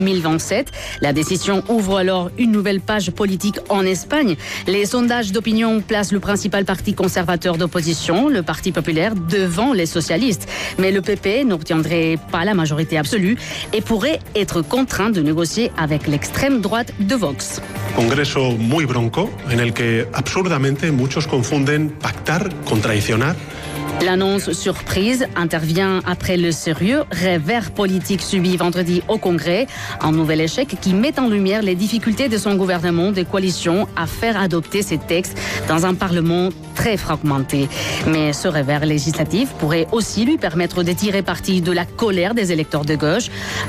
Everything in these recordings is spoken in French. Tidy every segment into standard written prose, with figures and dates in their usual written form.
2027. La décision ouvre alors une nouvelle page politique en Espagne. Les sondages d'opinion placent le principal parti conservateur d'opposition, le Parti populaire, devant les socialistes. Mais le PP n'obtiendrait pas la majorité absolue et pourrait être contraint de négocier avec l'extrême droite de Vox. Congreso muy bronco, en el que absurdamente muchos confunden pactar con traicionar. L'annonce surprise intervient après le sérieux revers politique subi vendredi au Congrès, un nouvel échec qui met en lumière les difficultés de son gouvernement de coalition à faire adopter ces textes dans un Parlement très fragmenté. Mais ce revers législatif pourrait aussi lui permettre de tirer parti de la colère des électeurs de gauche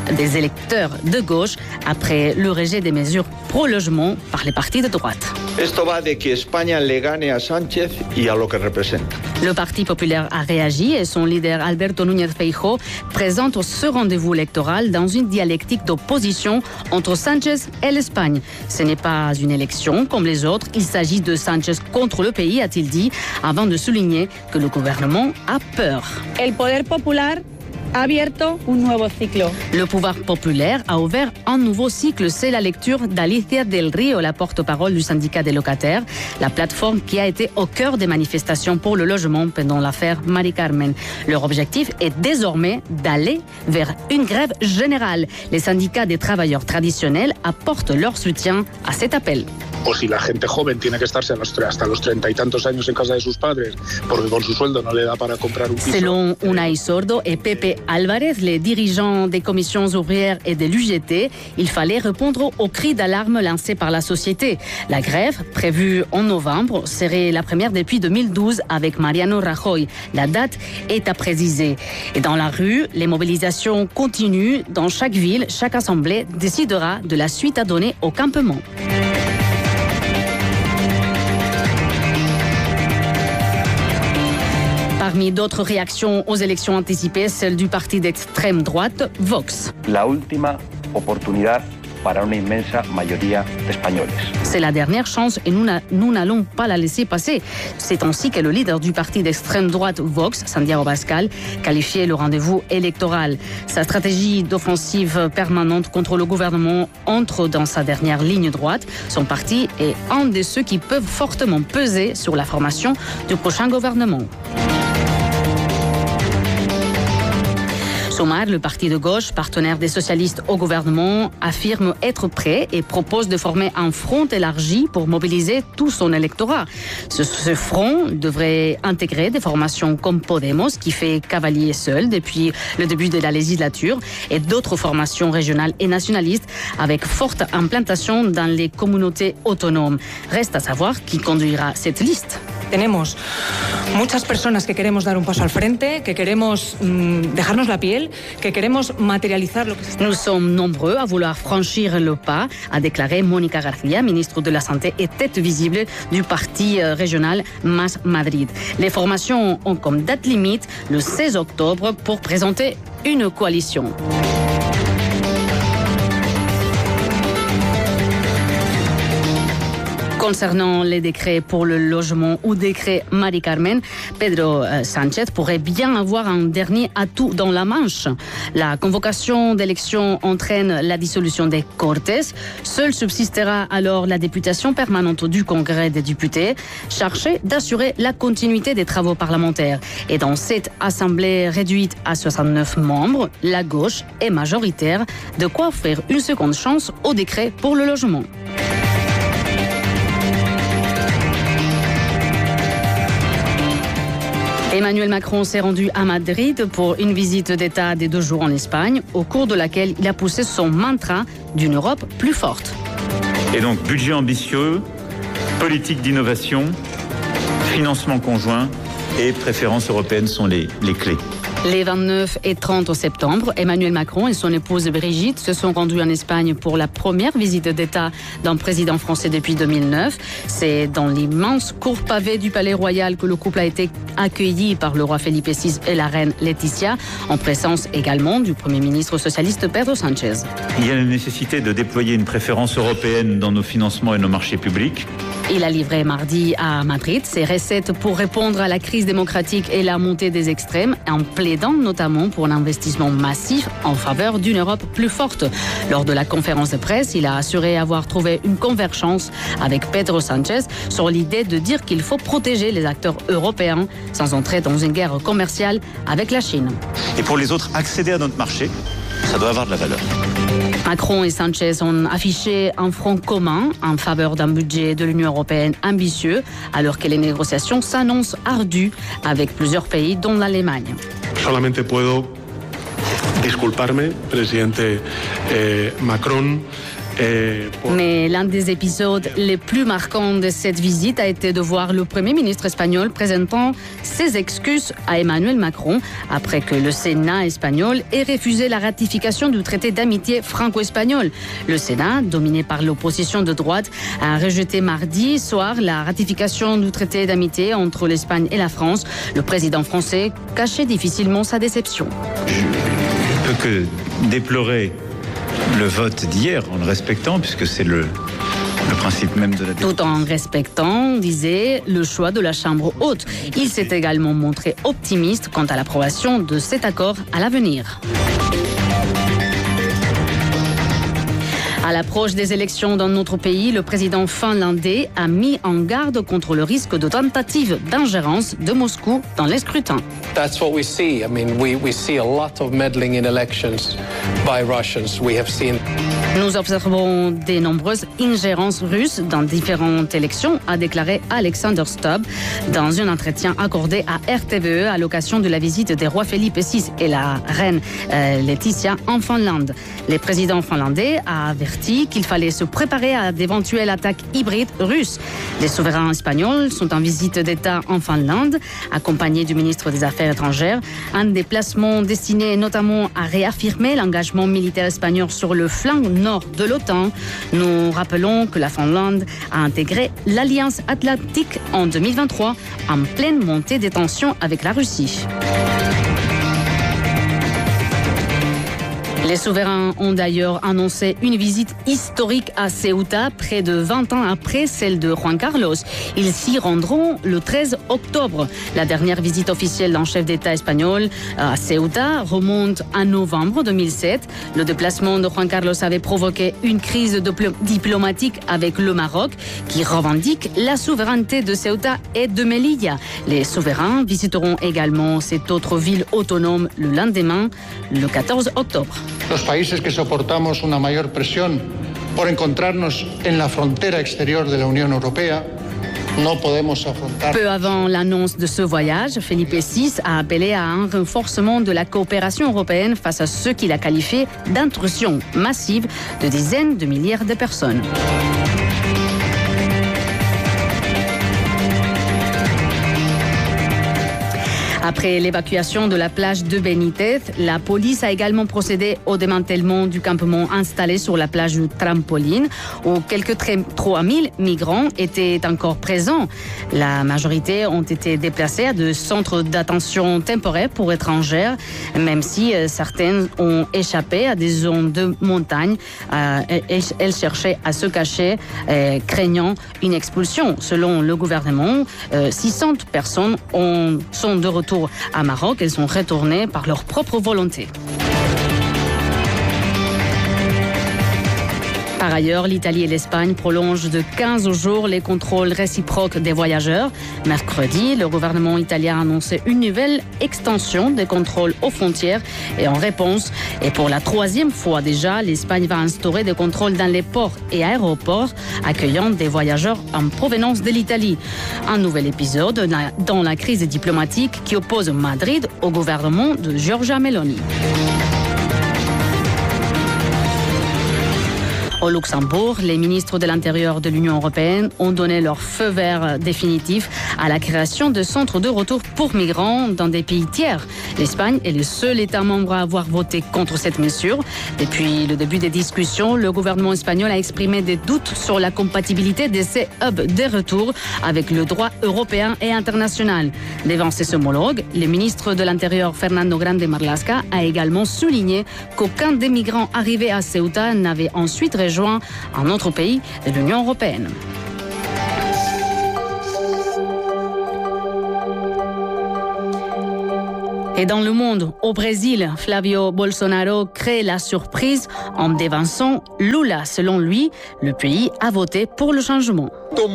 après le rejet des mesures pro-logement par les partis de droite. Esto va de que España le gane a Sánchez y a lo que representa. Le Parti populaire a réagi et son leader Alberto Núñez Feijóo présente ce rendez-vous électoral dans une dialectique d'opposition entre Sánchez et l'Espagne. Ce n'est pas une élection comme les autres, il s'agit de Sánchez contre le pays, a-t-il dit, avant de souligner que le gouvernement a peur. El poder popular ha abierto un nuevo ciclo. Le pouvoir populaire a ouvert un nouveau cycle. C'est la lecture d'Alicia del Río, la porte-parole du syndicat des locataires, la plateforme qui a été au cœur des manifestations pour le logement pendant l'affaire Mari Carmen. Leur objectif est désormais d'aller vers une grève générale. Les syndicats des travailleurs traditionnels apportent leur soutien à cet appel. O si la gente joven tiene que estarse hasta los 30 y tantos años en casa de sus padres porque con su sueldo no le da para comprar un piso. Selon Unai Sordo et Pepe Álvarez, les dirigeants des commissions ouvrières et de l'UGT, il fallait répondre aux cris d'alarme lancés par la société. La grève, prévue en novembre, serait la première depuis 2012 avec Mariano Rajoy. La date est à préciser. Et dans la rue, les mobilisations continuent. Dans chaque ville, chaque assemblée décidera de la suite à donner au campement. Parmi d'autres réactions aux élections anticipées, celle du parti d'extrême droite, Vox. La última oportunidad para una inmensa mayoría de españoles. C'est la dernière chance et nous n'allons pas la laisser passer. C'est ainsi que le leader du parti d'extrême droite Vox, Santiago Abascal, qualifiait le rendez-vous électoral. Sa stratégie d'offensive permanente contre le gouvernement entre dans sa dernière ligne droite. Son parti est un de ceux qui peuvent fortement peser sur la formation du prochain gouvernement. Sumar, le parti de gauche, partenaire des socialistes au gouvernement, affirme être prêt et propose de former un front élargi pour mobiliser tout son électorat. Ce front devrait intégrer des formations comme Podemos, qui fait cavalier seul depuis le début de la législature, et d'autres formations régionales et nationalistes avec forte implantation dans les communautés autonomes. Reste à savoir qui conduira cette liste. Tenemos muchas personas que queremos dar un paso al frente, que queremos dejarnos la piel, que queremos materializar lo que se... Nous sommes nombreux à vouloir franchir le pas, a déclaré Mónica García, ministre de la Santé et tête visible du parti régional Mas Madrid. Les formations ont comme date limite le 16 octobre pour présenter une coalition. Concernant les décrets pour le logement ou décret Mari Carmen, Pedro Sánchez pourrait bien avoir un dernier atout dans la manche. La convocation d'élections entraîne la dissolution des Cortes. Seule subsistera alors la députation permanente du Congrès des députés, chargée d'assurer la continuité des travaux parlementaires. Et dans cette assemblée réduite à 69 membres, la gauche est majoritaire, de quoi offrir une seconde chance au décret pour le logement. Emmanuel Macron s'est rendu à Madrid pour une visite d'État de 2 jours en Espagne, au cours de laquelle il a poussé son mantra d'une Europe plus forte. Et donc, budget ambitieux, politique d'innovation, financement conjoint et préférences européennes sont les clés. Les 29 et 30 septembre, Emmanuel Macron et son épouse Brigitte se sont rendus en Espagne pour la première visite d'État d'un président français depuis 2009. C'est dans l'immense cour pavée du Palais Royal que le couple a été accueilli par le roi Felipe VI et la reine Laetitia, en présence également du Premier ministre socialiste Pedro Sánchez. Il y a la nécessité de déployer une préférence européenne dans nos financements et nos marchés publics. Il a livré mardi à Madrid ses recettes pour répondre à la crise démocratique et la montée des extrêmes, en plaidant notamment pour un investissement massif en faveur d'une Europe plus forte. Lors de la conférence de presse, il a assuré avoir trouvé une convergence avec Pedro Sánchez sur l'idée de dire qu'il faut protéger les acteurs européens sans entrer dans une guerre commerciale avec la Chine. Et pour les autres, accéder à notre marché, ça doit avoir de la valeur. Macron et Sánchez ont affiché un front commun en faveur d'un budget de l'Union européenne ambitieux, alors que les négociations s'annoncent ardues avec plusieurs pays, dont l'Allemagne. Solamente puedo disculparme, presidente Macron. Mais l'un des épisodes les plus marquants de cette visite a été de voir le Premier ministre espagnol présentant ses excuses à Emmanuel Macron après que le Sénat espagnol ait refusé la ratification du traité d'amitié franco-espagnol. Le Sénat, dominé par l'opposition de droite, a rejeté mardi soir la ratification du traité d'amitié entre l'Espagne et la France. Le président français cachait difficilement sa déception. Je ne peux que déplorer le vote d'hier en le respectant, puisque c'est le principe même de la démocratie. Tout en respectant, disait, le choix de la Chambre haute. Il s'est également montré optimiste quant à l'approbation de cet accord à l'avenir. À l'approche des élections dans notre pays, le président finlandais a mis en garde contre le risque de tentative d'ingérence de Moscou dans les scrutins. That's what we see. I mean, we see a lot of meddling in elections by Russians. We have seen. Nous observons de nombreuses ingérences russes dans différentes élections, a déclaré Alexander Stubb dans un entretien accordé à RTVE à l'occasion de la visite des rois Philippe VI et la reine Laetitia en Finlande. Le président finlandais a averti qu'il fallait se préparer à d'éventuelles attaques hybrides russes. Les souverains espagnols sont en visite d'État en Finlande, accompagnés du ministre des Affaires étrangères. Un déplacement destiné notamment à réaffirmer l'engagement militaire espagnol sur le flanc nord de l'OTAN. Nous rappelons que la Finlande a intégré l'Alliance Atlantique en 2023, en pleine montée des tensions avec la Russie. Les souverains ont d'ailleurs annoncé une visite historique à Ceuta, près de 20 ans après celle de Juan Carlos. Ils s'y rendront le 13 octobre. La dernière visite officielle d'un chef d'État espagnol à Ceuta remonte à novembre 2007. Le déplacement de Juan Carlos avait provoqué une crise diplomatique avec le Maroc, qui revendique la souveraineté de Ceuta et de Melilla. Les souverains visiteront également cette autre ville autonome le lendemain, le 14 octobre. Los países que soportamos una mayor presión por encontrarnos en la frontera exterior de la Unión Europea no podemos afrontar. Peu avant l'annonce de ce voyage, Felipe VI a appelé à un renforcement de la coopération européenne face à ce qu'il a qualifié d'intrusion massive de dizaines de milliers de personnes. Après l'évacuation de la plage de Benítez, la police a également procédé au démantèlement du campement installé sur la plage du Trampoline, où quelques 3000 migrants étaient encore présents. La majorité ont été déplacés à des centres d'attention temporaires pour étrangères, même si certaines ont échappé à des zones de montagne. Elles cherchaient à se cacher, craignant une expulsion. Selon le gouvernement, 600 personnes sont de retour à Maroc. Elles sont retournées par leur propre volonté. Par ailleurs, l'Italie et l'Espagne prolongent de 15 jours les contrôles réciproques des voyageurs. Mercredi, le gouvernement italien a annoncé une nouvelle extension des contrôles aux frontières. Et en réponse, et pour la 3e fois déjà, l'Espagne va instaurer des contrôles dans les ports et aéroports accueillant des voyageurs en provenance de l'Italie. Un nouvel épisode dans la crise diplomatique qui oppose Madrid au gouvernement de Giorgia Meloni. Au Luxembourg, les ministres de l'Intérieur de l'Union européenne ont donné leur feu vert définitif à la création de centres de retour pour migrants dans des pays tiers. L'Espagne est le seul État membre à avoir voté contre cette mesure. Depuis le début des discussions, le gouvernement espagnol a exprimé des doutes sur la compatibilité de ces hubs de retour avec le droit européen et international. Devant ses homologues, le ministre de l'Intérieur Fernando Grande Marlaska a également souligné qu'aucun des migrants arrivés à Ceuta n'avait ensuite rejoint un autre pays de l'Union européenne. Et dans le monde, au Brésil, Flavio Bolsonaro crée la surprise en dévançant Lula. Selon lui, le pays a voté pour le changement.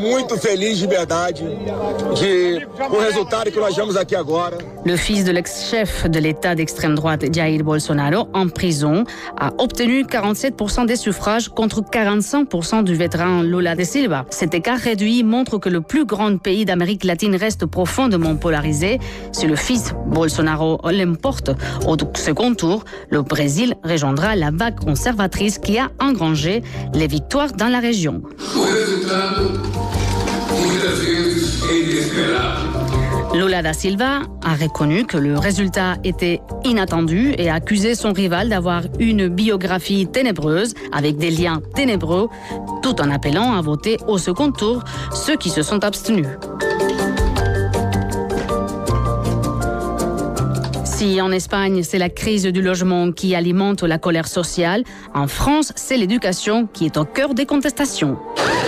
Le fils de l'ex-chef de l'État d'extrême droite, Jair Bolsonaro, en prison, a obtenu 47% des suffrages contre 45% du vétéran Lula da Silva. Cet écart réduit montre que le plus grand pays d'Amérique latine reste profondément polarisé. Si le fils Bolsonaro l'emporte au second tour, le Brésil rejoindra la vague conservatrice qui a engrangé les victoires dans la région. Lula da Silva a reconnu que le résultat était inattendu et a accusé son rival d'avoir une biographie ténébreuse avec des liens ténébreux, tout en appelant à voter au second tour ceux qui se sont abstenus. Si en Espagne, c'est la crise du logement qui alimente la colère sociale, en France, c'est l'éducation qui est au cœur des contestations.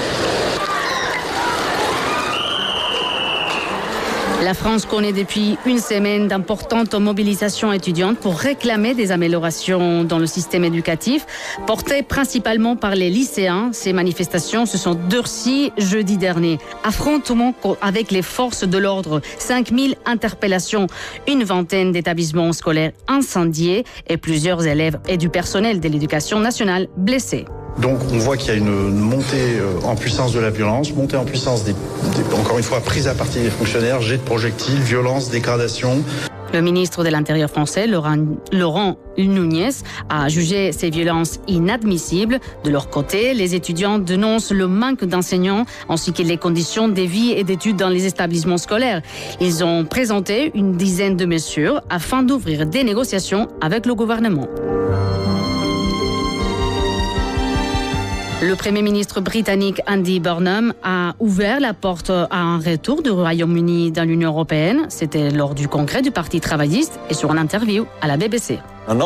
La France connaît depuis une semaine d'importantes mobilisations étudiantes pour réclamer des améliorations dans le système éducatif, portées principalement par les lycéens. Ces manifestations se sont durcies jeudi dernier. Affrontement avec les forces de l'ordre, 5000 interpellations, une vingtaine d'établissements scolaires incendiés et plusieurs élèves et du personnel de l'éducation nationale blessés. Donc on voit qu'il y a une montée en puissance de la violence, montée en puissance encore une fois, prise à partie des fonctionnaires, jets de projectiles, violence, dégradation. Le ministre de l'Intérieur français, Laurent Nunez, a jugé ces violences inadmissibles. De leur côté, les étudiants dénoncent le manque d'enseignants ainsi que les conditions de vie et d'études dans les établissements scolaires. Ils ont présenté une dizaine de mesures afin d'ouvrir des négociations avec le gouvernement. Le Premier ministre britannique Andy Burnham a ouvert la porte à un retour du Royaume-Uni dans l'Union européenne. C'était lors du congrès du Parti travailliste et sur une interview à la BBC.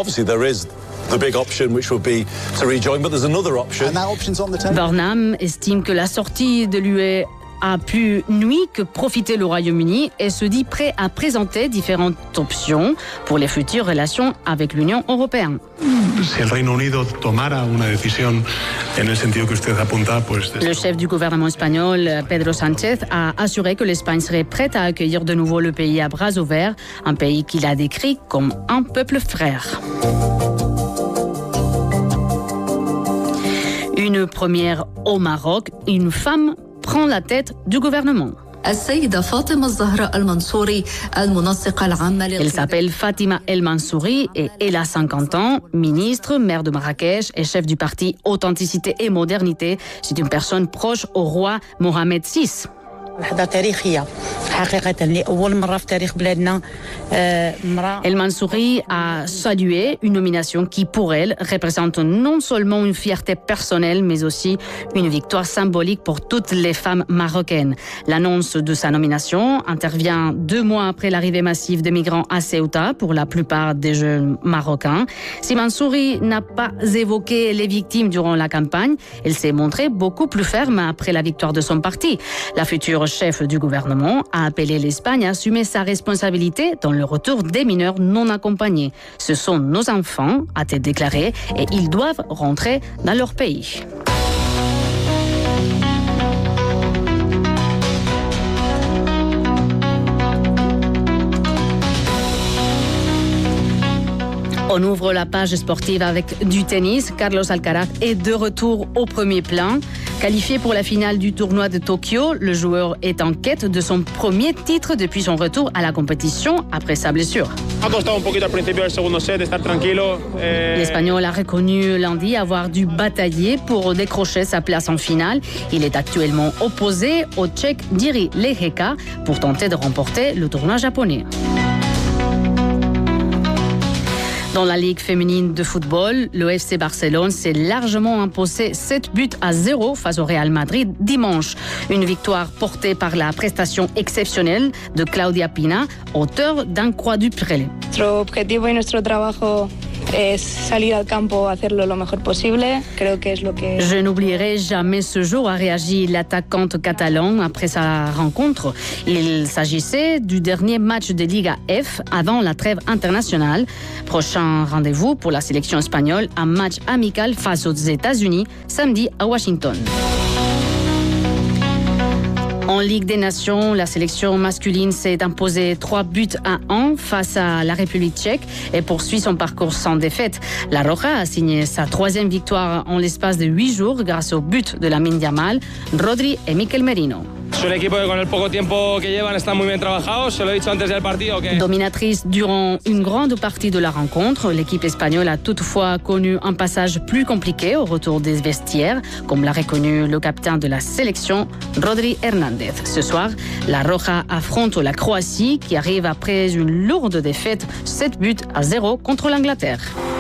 Burnham estime que la sortie de l'UE a pu nuire que profiter le Royaume-Uni et se dit prêt à présenter différentes options pour les futures relations avec l'Union européenne. Si el Reino Unido tomara una decisión en el sentido que usted apunta, pues... Le chef du gouvernement espagnol, Pedro Sánchez, a assuré que l'Espagne serait prête à accueillir de nouveau le pays à bras ouverts, un pays qu'il a décrit comme un peuple frère. Une première au Maroc, une femme prend la tête du gouvernement. Elle s'appelle Fatima El Mansouri et elle a 50 ans, ministre, maire de Marrakech et chef du parti Authenticité et Modernité. C'est une personne proche au roi Mohamed VI. El Mansouri a salué une nomination qui, pour elle, représente non seulement une fierté personnelle, mais aussi une victoire symbolique pour toutes les femmes marocaines. L'annonce de sa nomination intervient 2 mois après l'arrivée massive de migrants à Ceuta, pour la plupart des jeunes marocains. Si Mansouri n'a pas évoqué les victimes durant la campagne, elle s'est montrée beaucoup plus ferme après la victoire de son parti. La future chef du gouvernement a appelé l'Espagne à assumer sa responsabilité dans le retour des mineurs non accompagnés. Ce sont nos enfants, a-t-elle déclaré, et ils doivent rentrer dans leur pays. On ouvre la page sportive avec du tennis. Carlos Alcaraz est de retour au premier plan. Qualifié pour la finale du tournoi de Tokyo, le joueur est en quête de son premier titre depuis son retour à la compétition après sa blessure. L'Espagnol a reconnu lundi avoir dû batailler pour décrocher sa place en finale. Il est actuellement opposé au Tchèque Jiří Lehečka pour tenter de remporter le tournoi japonais. Dans la Ligue féminine de football, le FC Barcelone s'est largement imposé 7-0 face au Real Madrid dimanche. Une victoire portée par la prestation exceptionnelle de Claudia Pina, auteure d'un quadruplé. Nuestro objetivo y nuestro trabajo es salir al campo, hacerlo lo mejor posible. Creo que es lo que... Je n'oublierai jamais ce jour, a réagi l'attaquante catalane après sa rencontre. Il s'agissait du dernier match de Liga F avant la trêve internationale. Prochain rendez-vous pour la sélection espagnole, un match amical face aux États-Unis samedi à Washington. En Ligue des Nations, la sélection masculine s'est imposée 3-1 face à la République tchèque et poursuit son parcours sans défaite. La Roja a signé sa 3e victoire en l'espace de 8 jours grâce au but de Lamine Yamal, Rodri et Mikel Merino. Es un equipo que con el poco tiempo que llevan están muy bien trabajados, se lo he dicho antes del partido. Dominatrice durant une grande partie de la rencontre, l'équipe espagnole a toutefois connu un passage plus compliqué au retour des vestiaires, comme l'a reconnu le capitaine de la sélection, Rodri Hernández. Ce soir, la Roja affronte la Croatie qui arrive après une lourde défaite 7-0 contre l'Angleterre.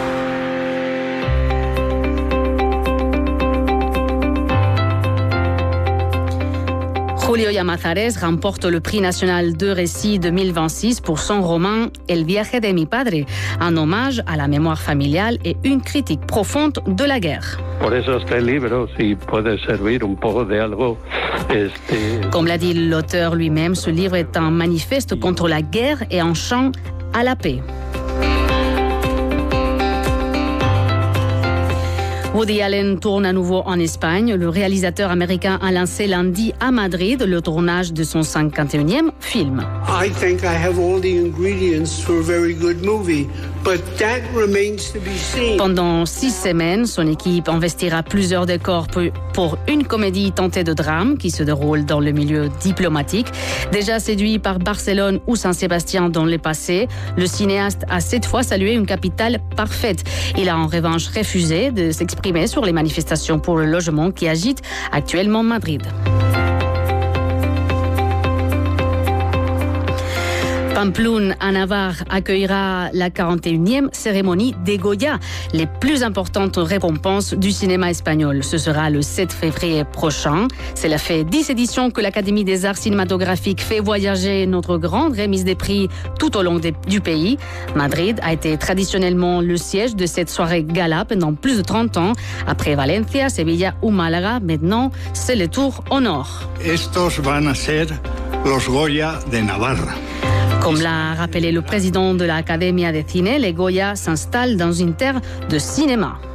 Julio Llamazares remporte le prix national de récit 2026 pour son roman El viaje de mi padre, un hommage à la mémoire familiale et une critique profonde de la guerre. Por eso este libro, si puede servir un poco de algo. Comme l'a dit l'auteur lui-même, ce livre est un manifeste contre la guerre et un chant à la paix. Woody Allen tourne à nouveau en Espagne. Le réalisateur américain a lancé lundi à Madrid le tournage de son 51e film. I think I have all the ingredients for a very good movie, but that remains to be seen. Pendant 6 semaines, son équipe investira plusieurs décors pour une comédie tentée de drame qui se déroule dans le milieu diplomatique. Déjà séduit par Barcelone ou Saint-Sébastien dans le passé, le cinéaste a cette fois salué une capitale parfaite. Il a en revanche refusé de s'exprimer sur les manifestations pour le logement qui agitent actuellement Madrid. Pamplona, à Navarre, accueillera la 41e cérémonie des Goya, les plus importantes récompenses du cinéma espagnol. Ce sera le 7 février prochain. Cela fait 10 éditions que l'Académie des arts cinématographiques fait voyager notre grande remise des prix tout au long du pays. Madrid a été traditionnellement le siège de cette soirée gala pendant plus de 30 ans. Après Valencia, Sevilla ou Málaga, maintenant, c'est le tour au nord. Estos van a ser los Goya de Navarra. Comme l'a rappelé le président de l'Académie de Cine, les Goya s'installent dans une terre de cinéma.